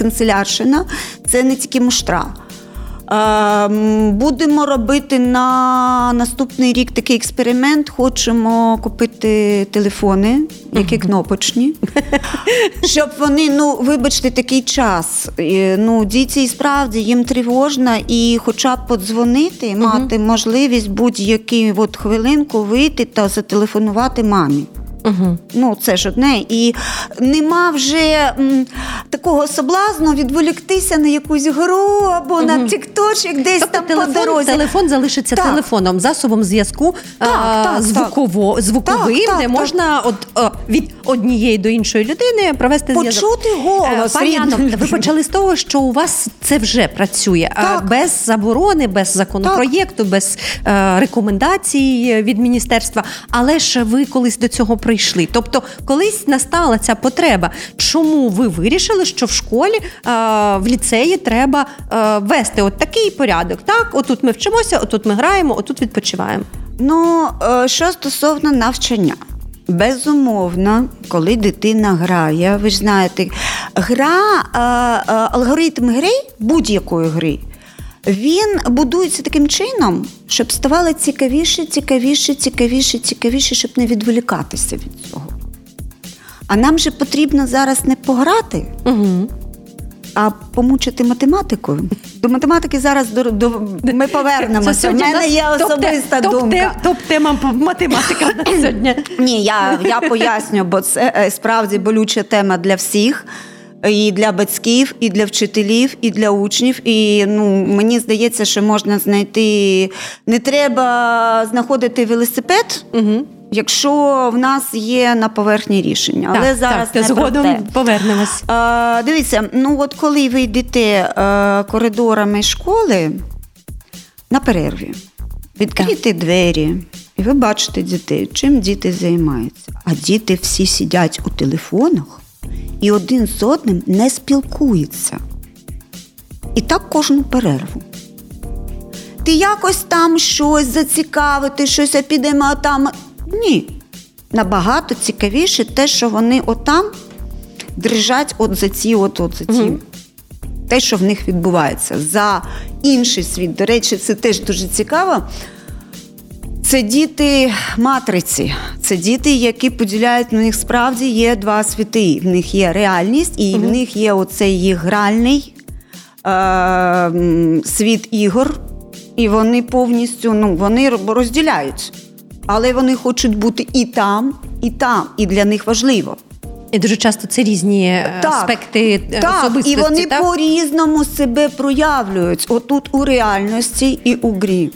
канцелярщина, це не тільки муштра. Будемо робити на наступний рік такий експеримент. Хочемо купити телефони, які кнопочні, щоб вони, вибачте, такий час. Діти і справді їм тривожно, і хоча б подзвонити, мати можливість будь-яку хвилинку вийти та зателефонувати мамі. Це ж одне. І нема вже такого соблазну відволіктися на якусь гру або на тікточок десь там по дорозі. Телефон залишиться телефоном, засобом зв'язку звуковим, де можна від однієї до іншої людини провести зв'язок. Почути голос. Пані Анно, ви почали з того, що у вас це вже працює. Без заборони, без законопроєкту, без рекомендацій від міністерства. Але ж ви колись до цього прийшли. Тобто, колись настала ця потреба. Чому ви вирішили, що в школі, в ліцеї треба вести от такий порядок? Так, отут ми вчимося, отут ми граємо, отут відпочиваємо. Що стосовно навчання. Безумовно, коли дитина грає, ви ж знаєте, алгоритм гри, будь-якої гри, він будується таким чином, щоб ставало цікавіше, щоб не відволікатися від цього. А нам же потрібно зараз не пограти, а помучити математикою. До математики зараз ми повернемося. У мене є особиста думка. Топ-тема математика на сьогодні. Ні, я поясню, бо це справді болюча тема для всіх. І для батьків, і для вчителів, і для учнів. І мені здається, що можна знайти... Не треба знаходити велосипед, якщо в нас є на поверхні рішення. Але зараз не згодом повернемось. Дивіться, коли ви йдете коридорами школи на перерві, відкрийте двері, і ви бачите дітей, чим діти займаються. А діти всі сидять у телефонах, і один з одним не спілкується. І так кожну перерву. Ти якось там щось зацікавити, щось підемо там. Ні. Набагато цікавіше те, що вони отам дрижать за ці. Те, що в них відбувається. За інший світ. До речі, це теж дуже цікаво. Це діти матриці. Це діти, які поділяють, в них справді є два світи. В них є реальність, і в них є оцей їх гральний світ ігор. І вони повністю, вони розділяють. Але вони хочуть бути і там, і там. І для них важливо. І дуже часто це різні аспекти особистості. І вони по-різному себе проявлюють. Отут у реальності і у грі.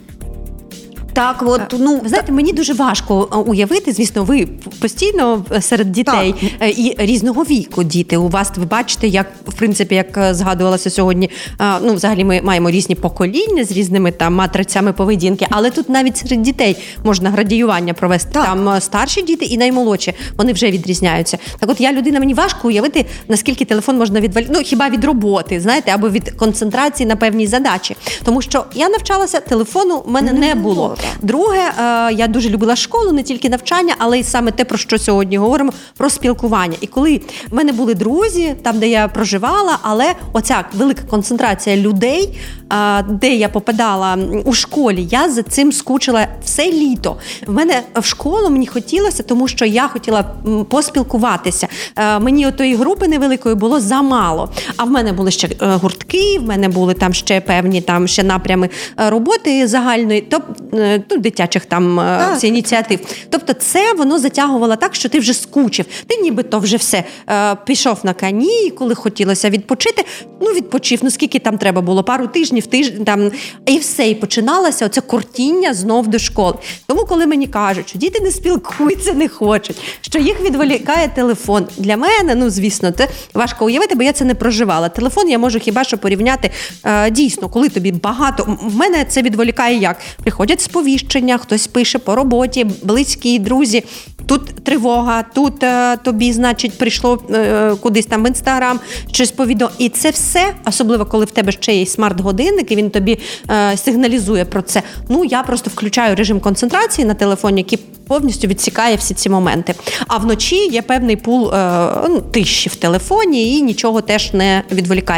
Ви знаєте, мені дуже важко уявити, звісно, ви постійно серед дітей і різного віку діти. У вас, ви бачите, як, в принципі, як згадувалося сьогодні, взагалі ми маємо різні покоління з різними матрицями поведінки, але тут навіть серед дітей можна градіювання провести. Там старші діти і наймолодші, вони вже відрізняються. Так от мені важко уявити, наскільки телефон можна відволікти, хіба від роботи, знаєте, або від концентрації на певній задачі. Тому що я навчалася, телефону в мене не було. Друге, я дуже любила школу, не тільки навчання, але й саме те, про що сьогодні говоримо, про спілкування. І коли в мене були друзі, там, де я проживала, але оця велика концентрація людей, де я попадала у школі, я за цим скучила все літо. В мене в школу мені хотілося, тому що я хотіла поспілкуватися. Мені отої групи невеликої було замало. А в мене були ще гуртки, в мене були там ще певні ще напрями роботи загальної, дитячих всі ініціатив. Тобто це воно затягувало так, що ти вже скучив. Ти нібито вже все пішов на канікули, хотілося відпочити. Відпочив, скільки там треба було, пару тижнів, і все, і починалося оце кортіння знов до школи. Тому, коли мені кажуть, що діти не спілкуються, не хочуть, що їх відволікає телефон, для мене, звісно, це важко уявити, бо я це не проживала. Телефон я можу хіба що порівняти дійсно, коли тобі багато, в мене це відволікає як? Приходять сповіщення, хтось пише по роботі, близькі, друзі, тут тривога, тут тобі, значить, прийшло кудись там в Інстаграм, щось повідомлення. І це все, особливо, коли в тебе ще є смарт-годинник, і він тобі сигналізує про це. Я просто включаю режим концентрації на телефоні, який повністю відсікає всі ці моменти. А вночі є певний пул тиші в телефоні, і нічого теж не відволікає.